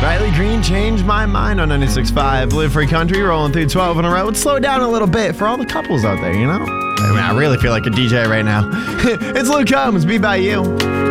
Riley Green, Changed My Mind on 96.5. Live Free Country, rolling through 12 in a row. Let's slow down a little bit for all the couples out there, you know? I really feel like a DJ right now. It's Luke Combs, Be By You.